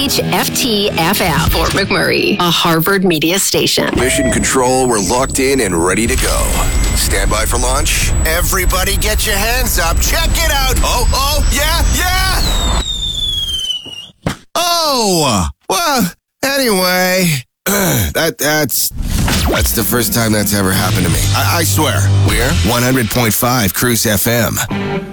WHFT-FM, Fort McMurray, a Harvard media station. Mission Control, we're locked in and ready to go. Stand by for launch. Everybody get your hands up. Check it out. Oh, yeah. Oh, well, anyway, that's the first time that's ever happened to me. I swear. We're 100.5 Cruise FM.